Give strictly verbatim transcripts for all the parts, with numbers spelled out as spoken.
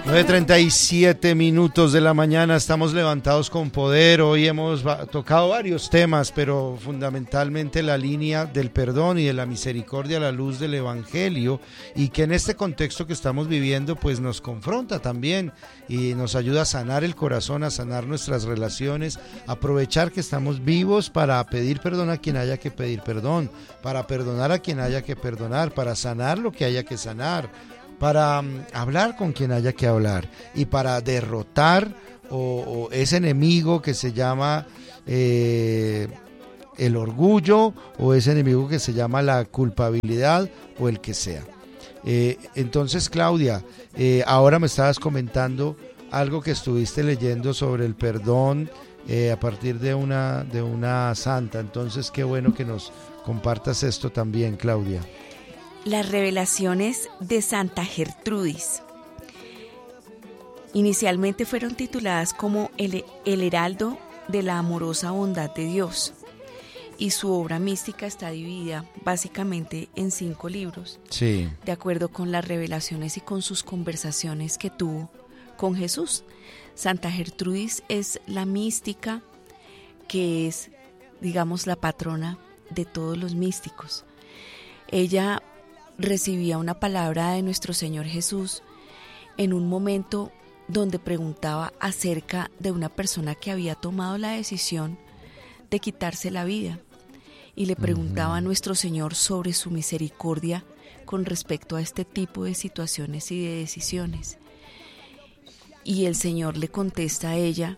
nueve treinta y siete minutos de la mañana, estamos levantados con poder. Hoy hemos va- tocado varios temas, pero fundamentalmente la línea del perdón y de la misericordia a la luz del Evangelio, y que en este contexto que estamos viviendo pues nos confronta también y nos ayuda a sanar el corazón, a sanar nuestras relaciones, aprovechar que estamos vivos para pedir perdón a quien haya que pedir perdón, para perdonar a quien haya que perdonar, para sanar lo que haya que sanar, para um, hablar con quien haya que hablar y para derrotar o, o ese enemigo que se llama eh, el orgullo, o ese enemigo que se llama la culpabilidad, o el que sea. Eh, entonces, Claudia, eh, ahora me estabas comentando algo que estuviste leyendo sobre el perdón eh, a partir de una, de una santa. Entonces, qué bueno que nos compartas esto también, Claudia. Las revelaciones de Santa Gertrudis. Inicialmente fueron tituladas como El, el Heraldo de la Amorosa Bondad de Dios, y su obra mística está dividida básicamente en cinco libros, Sí. de acuerdo con las revelaciones y con sus conversaciones que tuvo con Jesús. Santa Gertrudis es la mística que es, digamos, la patrona de todos los místicos. Ella recibía una palabra de nuestro Señor Jesús en un momento donde preguntaba acerca de una persona que había tomado la decisión de quitarse la vida, y le preguntaba uh-huh. a nuestro Señor sobre su misericordia con respecto a este tipo de situaciones y de decisiones. Y el Señor le contesta a ella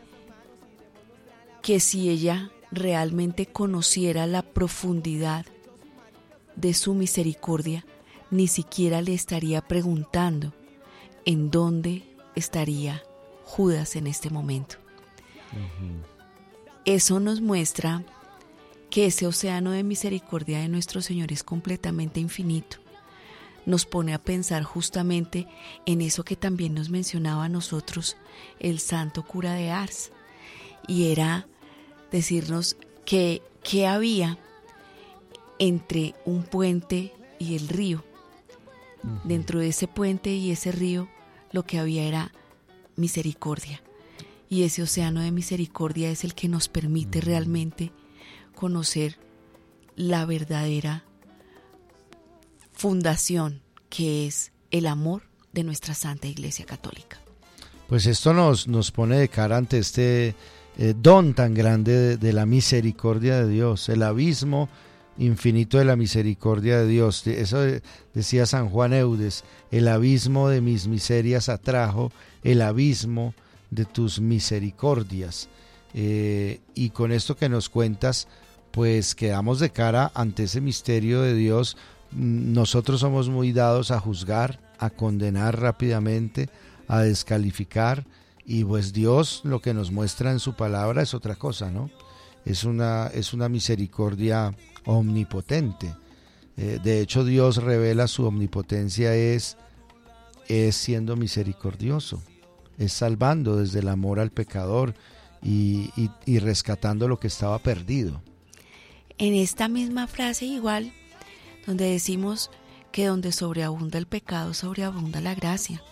que si ella realmente conociera la profundidad de su misericordia, ni siquiera le estaría preguntando en dónde estaría Judas en este momento. Uh-huh. Eso nos muestra que ese océano de misericordia de nuestro Señor es completamente infinito. Nos pone a pensar justamente en eso que también nos mencionaba a nosotros el santo cura de Ars, y era decirnos que, que había entre un puente y el río. Uh-huh. Dentro de ese puente y ese río lo que había era misericordia, y ese océano de misericordia es el que nos permite uh-huh. realmente conocer la verdadera fundación, que es el amor de nuestra Santa Iglesia Católica. Pues esto nos, nos pone de cara ante este eh, don tan grande de, de la misericordia de Dios, el abismo infinito de la misericordia de Dios. Eso decía San Juan Eudes: el abismo de mis miserias atrajo, el abismo de tus misericordias. Eh, y con esto que nos cuentas, pues quedamos de cara ante ese misterio de Dios. Nosotros somos muy dados a juzgar, a condenar rápidamente, a descalificar, y pues Dios lo que nos muestra en su palabra es otra cosa, ¿no? Es una, es una misericordia omnipotente. Eh, de hecho, Dios revela su omnipotencia es, es siendo misericordioso, es salvando desde el amor al pecador y, y, y rescatando lo que estaba perdido. En esta misma frase igual, donde decimos que donde sobreabunda el pecado, sobreabunda la gracia,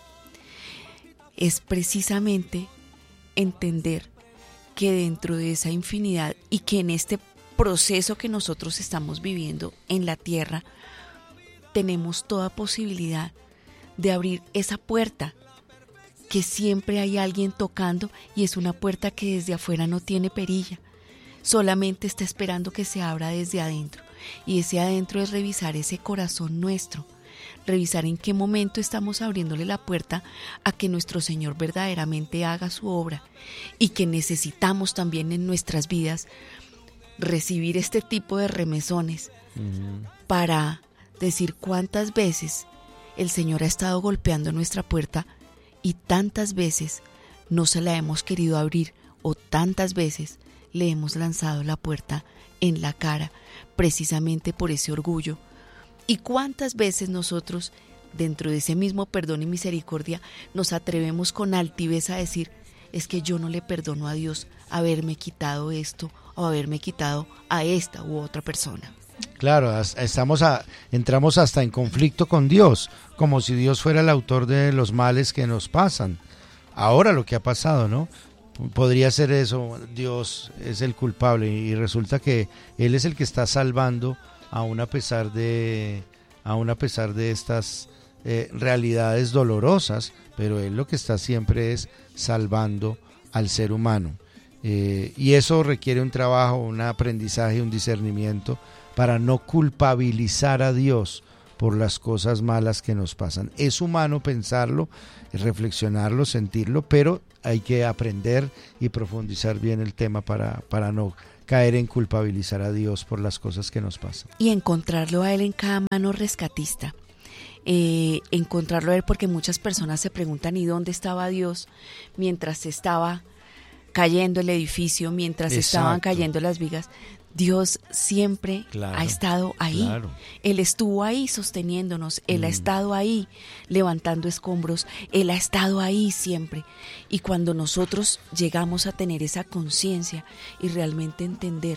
es precisamente entender que dentro de esa infinidad, y que en este proceso que nosotros estamos viviendo en la tierra, tenemos toda posibilidad de abrir esa puerta, que siempre hay alguien tocando, y es una puerta que desde afuera no tiene perilla, solamente está esperando que se abra desde adentro, y ese adentro es revisar ese corazón nuestro, revisar en qué momento estamos abriéndole la puerta a que nuestro Señor verdaderamente haga su obra, y que necesitamos también en nuestras vidas recibir este tipo de remesones uh-huh. para decir cuántas veces el Señor ha estado golpeando nuestra puerta y tantas veces no se la hemos querido abrir, o tantas veces le hemos lanzado la puerta en la cara precisamente por ese orgullo. Y cuántas veces nosotros, dentro de ese mismo perdón y misericordia, nos atrevemos con altivez a decir: es que yo no le perdono a Dios haberme quitado esto o haberme quitado a esta u otra persona. Claro, estamos a, entramos hasta en conflicto con Dios, como si Dios fuera el autor de los males que nos pasan. Ahora lo que ha pasado, ¿no? Podría ser eso, Dios es el culpable y resulta que Él es el que está salvando aún a pesar de, aún a pesar de estas eh, realidades dolorosas, pero Él lo que está siempre es salvando al ser humano. Eh, y eso requiere un trabajo, un aprendizaje, un discernimiento para no culpabilizar a Dios por las cosas malas que nos pasan. Es humano pensarlo, reflexionarlo, sentirlo, pero hay que aprender y profundizar bien el tema para, para no caer en culpabilizar a Dios por las cosas que nos pasan. Y encontrarlo a Él en cada mano rescatista. Eh, encontrarlo a Él, porque muchas personas se preguntan ¿y dónde estaba Dios mientras estaba cayendo el edificio, mientras Exacto. estaban cayendo las vigas? Dios siempre claro, ha estado ahí, claro. Él estuvo ahí sosteniéndonos, Él mm. ha estado ahí levantando escombros, Él ha estado ahí siempre. Y cuando nosotros llegamos a tener esa conciencia y realmente entender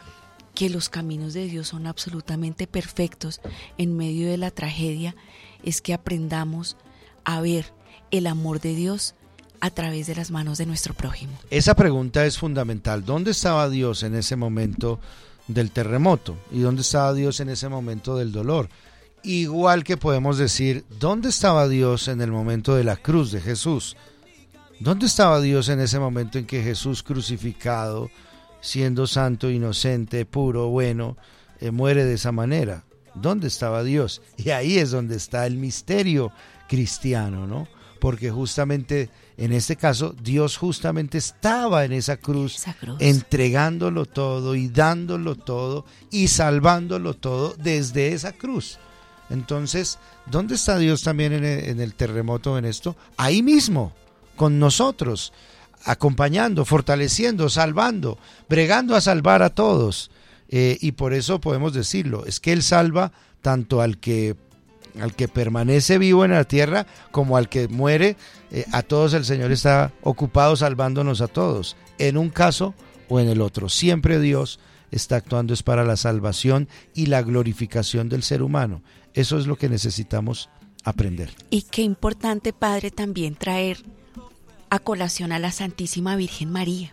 que los caminos de Dios son absolutamente perfectos en medio de la tragedia, es que aprendamos a ver el amor de Dios a través de las manos de nuestro prójimo. Esa pregunta es fundamental. ¿Dónde estaba Dios en ese momento del terremoto? ¿Y dónde estaba Dios en ese momento del dolor? Igual que podemos decir, ¿dónde estaba Dios en el momento de la cruz de Jesús? ¿Dónde estaba Dios en ese momento en que Jesús crucificado, siendo santo, inocente, puro, bueno, eh, muere de esa manera? ¿Dónde estaba Dios? Y ahí es donde está el misterio cristiano, ¿no? Porque justamente en este caso Dios justamente estaba en esa cruz, esa cruz, entregándolo todo y dándolo todo y salvándolo todo desde esa cruz. Entonces, ¿dónde está Dios también en el, en el terremoto, en esto? Ahí mismo, con nosotros, acompañando, fortaleciendo, salvando, bregando a salvar a todos. Eh, y por eso podemos decirlo, es que Él salva tanto al que al que permanece vivo en la tierra como al que muere. Eh, a todos el Señor está ocupado salvándonos a todos, en un caso o en el otro. Siempre Dios está actuando es para la salvación y la glorificación del ser humano. Eso es lo que necesitamos aprender. Y qué importante, Padre, también traer a colación a la Santísima Virgen María,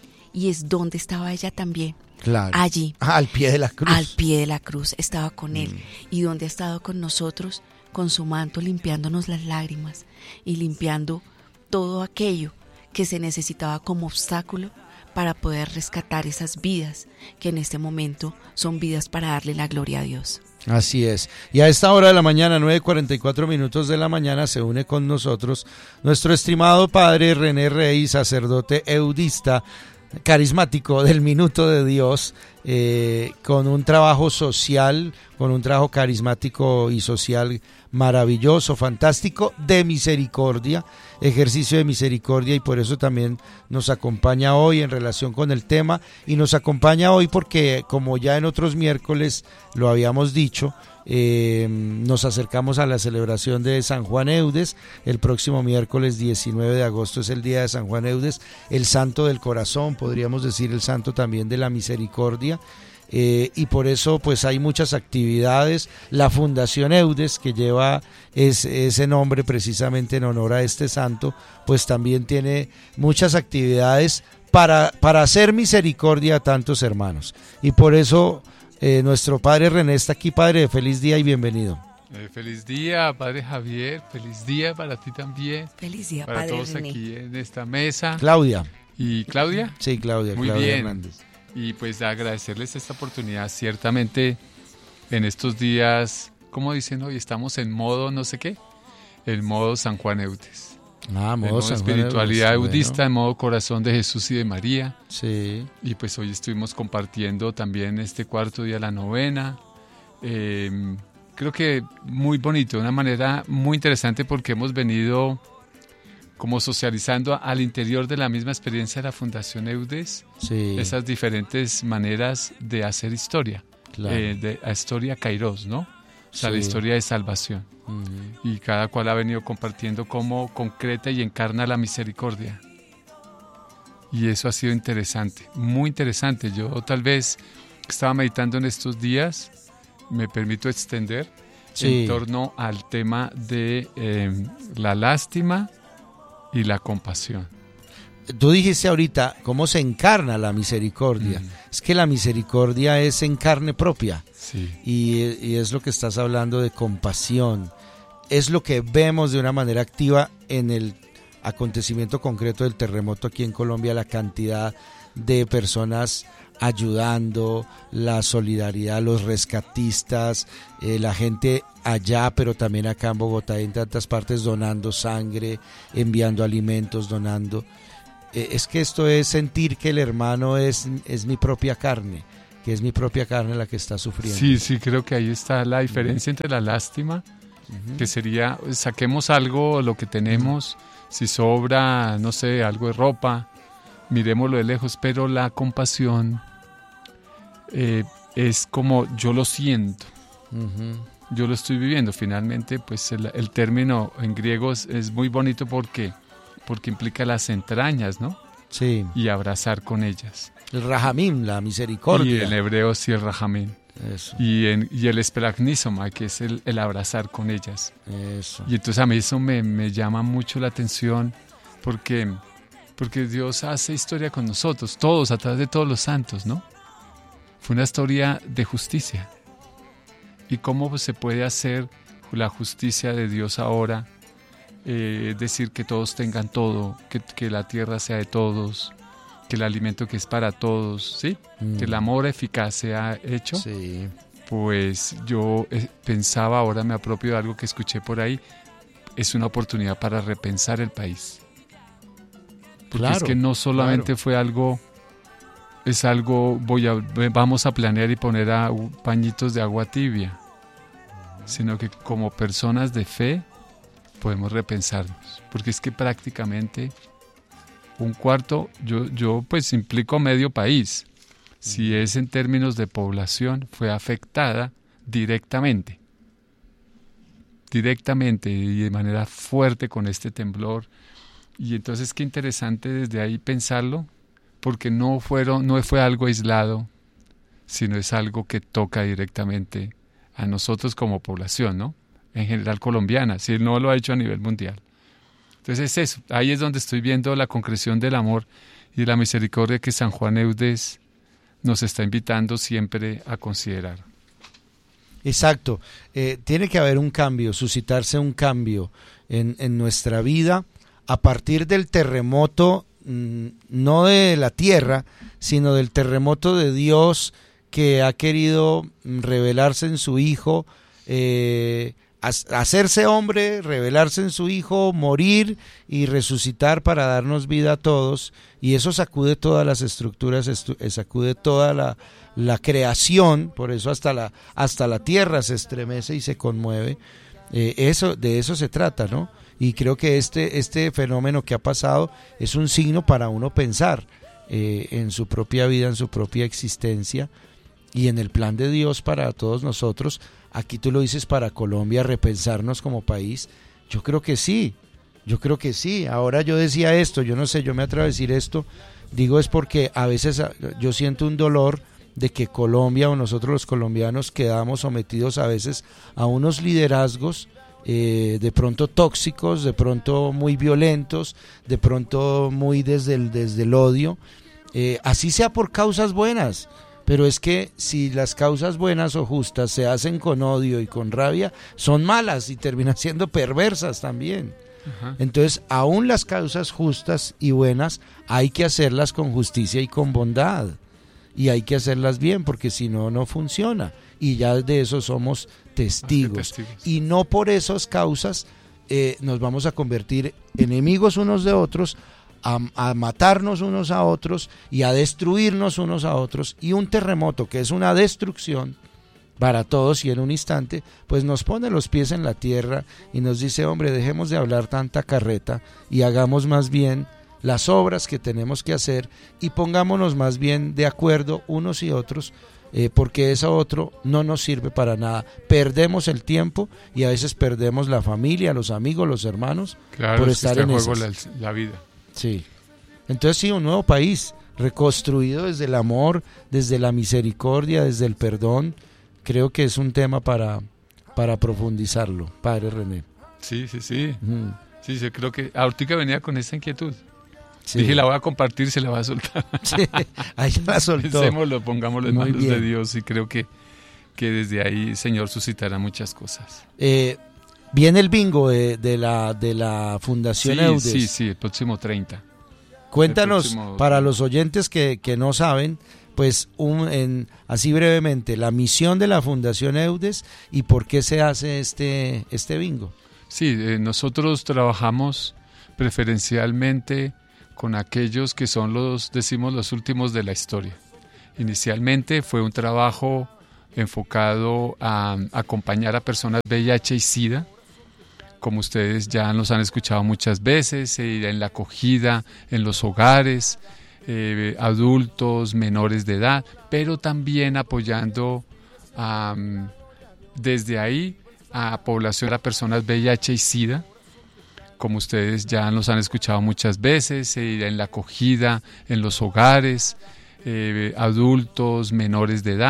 y es donde estaba ella también. Claro. Allí, ah, al pie de la cruz. Al pie de la cruz estaba con Él. Mm. Y donde ha estado con nosotros, con su manto, limpiándonos las lágrimas y limpiando todo aquello que se necesitaba como obstáculo para poder rescatar esas vidas que en este momento son vidas para darle la gloria a Dios. Así es. Y a esta hora de la mañana, nueve cuarenta y cuatro minutos de la mañana, se une con nosotros nuestro estimado padre René Rey, sacerdote eudista, carismático del Minuto de Dios, eh, con un trabajo social, con un trabajo carismático y social maravilloso, fantástico, de misericordia, ejercicio de misericordia, y por eso también nos acompaña hoy en relación con el tema, y nos acompaña hoy porque, como ya en otros miércoles lo habíamos dicho, Eh, nos acercamos a la celebración de San Juan Eudes. El próximo miércoles diecinueve de agosto es el día de San Juan Eudes, el santo del corazón, podríamos decir el santo también de la misericordia. Eh, y por eso pues hay muchas actividades. La Fundación Eudes, que lleva es, ese nombre precisamente en honor a este santo, pues también tiene muchas actividades para, para hacer misericordia a tantos hermanos, y por eso Eh, nuestro padre René está aquí. Padre, feliz día y bienvenido. Eh, feliz día, padre Javier, feliz día para ti también. Feliz día, para padre todos René. aquí en esta mesa. Claudia. ¿Y Claudia? Sí, Claudia. Muy Claudia bien. Hernández. Y pues agradecerles esta oportunidad. Ciertamente en estos días, como dicen hoy, estamos en modo no sé qué, el modo San Juan Eudes. Ah, modo, en modo San Juan espiritualidad Eudes, eudista, bueno. en modo corazón de Jesús y de María. Sí. Y pues hoy estuvimos compartiendo también este cuarto día de la novena. Eh, creo que muy bonito, de una manera muy interesante, porque hemos venido como socializando al interior de la misma experiencia de la Fundación Eudes, Sí. esas diferentes maneras de hacer historia, Claro. eh, de a historia Kairos, ¿no? O sea, Sí. la historia de salvación. Uh-huh. Y cada cual ha venido compartiendo cómo concreta y encarna la misericordia. Y eso ha sido interesante, muy interesante. Yo tal vez estaba meditando en estos días me permito extender Sí. en torno al tema de eh, la lástima y la compasión. Tú dijiste ahorita cómo se encarna la misericordia. Mm. Es que la misericordia es en carne propia. Sí. Y, y es lo que estás hablando de compasión. Es lo que vemos de una manera activa en el acontecimiento concreto del terremoto aquí en Colombia, la cantidad de personas ayudando, la solidaridad, los rescatistas, eh, la gente allá, pero también acá en Bogotá y en tantas partes donando sangre, enviando alimentos, donando. Eh, es que esto es sentir que el hermano es, es mi propia carne, que es mi propia carne la que está sufriendo. Sí, sí, creo que ahí está la diferencia entre la lástima, uh-huh. que sería, saquemos algo, lo que tenemos, uh-huh. si sobra, no sé, algo de ropa, miremoslo de lejos, pero la compasión eh, es como yo lo siento, uh-huh. yo lo estoy viviendo. Finalmente, pues el, el término en griego es, es muy bonito porque, porque implica las entrañas, ¿no? Sí. Y abrazar con ellas. El rahamim, la misericordia. Y en hebreo sí el rahamim. Eso. Y, en, y el esplagnisoma, que es el, el abrazar con ellas. Eso. Y entonces a mí eso me, me llama mucho la atención porque, porque Dios hace historia con nosotros, todos, a través de todos los santos, ¿no? Fue una historia de justicia. ¿Y cómo se puede hacer la justicia de Dios ahora? Eh, decir que todos tengan todo, que, que la tierra sea de todos, que el alimento que es para todos, ¿sí? Mm. Que el amor eficaz sea hecho. Sí. Pues yo eh, pensaba, ahora me apropio de algo que escuché por ahí, es una oportunidad para repensar el país. Porque claro, es que no solamente claro. fue algo, es algo, voy a, vamos a planear y poner a, pañitos de agua tibia, sino que como personas de fe podemos repensarnos, porque es que prácticamente un cuarto, yo, yo pues implico medio país, si es en términos de población, fue afectada directamente, directamente y de manera fuerte con este temblor. Y entonces qué interesante desde ahí pensarlo, porque no fueron, no fue algo aislado, sino es algo que toca directamente a nosotros como población, ¿no? En general colombiana, si no lo ha hecho a nivel mundial. Entonces es eso, ahí es donde estoy viendo la concreción del amor y la misericordia que San Juan Eudes nos está invitando siempre a considerar. Exacto, eh, tiene que haber un cambio, suscitarse un cambio en, en nuestra vida a partir del terremoto, mmm, no de la tierra, sino del terremoto de Dios que ha querido revelarse en su Hijo, eh, hacerse hombre, revelarse en su Hijo, morir y resucitar para darnos vida a todos, y eso sacude todas las estructuras, estu- sacude toda la, la creación, por eso hasta la, hasta la tierra se estremece y se conmueve. Eh, eso, de eso se trata, ¿no? Y creo que este, este fenómeno que ha pasado es un signo para uno pensar eh, en su propia vida, en su propia existencia y en el plan de Dios para todos nosotros. Aquí tú lo dices, para Colombia, repensarnos como país. Yo creo que sí, yo creo que sí. Ahora yo decía esto, yo no sé, yo me atrevo a decir esto, digo es porque a veces yo siento un dolor de que Colombia o nosotros los colombianos quedamos sometidos a veces a unos liderazgos eh, de pronto tóxicos, de pronto muy violentos, de pronto muy desde el, desde el odio, eh, así sea por causas buenas. Pero es que si las causas buenas o justas se hacen con odio y con rabia, son malas y terminan siendo perversas también. Ajá. Entonces, aún las causas justas y buenas hay que hacerlas con justicia y con bondad. Y hay que hacerlas bien, porque si no, no funciona. Y ya de eso somos testigos. testigos. Y no por esas causas eh, nos vamos a convertir enemigos unos de otros, A, a matarnos unos a otros y a destruirnos unos a otros, y un terremoto que es una destrucción para todos y en un instante, pues nos pone los pies en la tierra y nos dice, hombre, dejemos de hablar tanta carreta y hagamos más bien las obras que tenemos que hacer y pongámonos más bien de acuerdo unos y otros, eh, porque eso otro no nos sirve para nada. Perdemos el tiempo y a veces perdemos la familia, los amigos, los hermanos, claro, por es estar que está en en juego esas. la, la vida. Sí, entonces sí, un nuevo país reconstruido desde el amor, desde la misericordia, desde el perdón, creo que es un tema para, para profundizarlo, Padre René. Sí, sí, sí. Mm. Sí, yo creo que ahorita venía con esa inquietud. Sí. Dije, la voy a compartir, se la voy a soltar. Sí, ahí la soltó. Pensémoslo, pongámoslo en Muy manos bien. de Dios y creo que, que desde ahí el Señor suscitará muchas cosas. Eh, viene el bingo de, de, la, de la Fundación Sí, Eudes. sí, sí, el próximo treinta. Cuéntanos, el próximo... para los oyentes que, que no saben, pues un, en, así brevemente, la misión de la Fundación Eudes y por qué se hace este, este bingo. Sí, eh, nosotros trabajamos preferencialmente con aquellos que son los, decimos, los últimos de la historia. Inicialmente fue un trabajo enfocado a, a acompañar a personas V I H y SIDA, como ustedes ya nos han escuchado muchas veces, eh, en la acogida, en los hogares, eh, adultos, menores de edad, pero también apoyando um, desde ahí a población, a personas V I H y SIDA, como ustedes ya nos han escuchado muchas veces, eh, en la acogida, en los hogares, eh, adultos, menores de edad.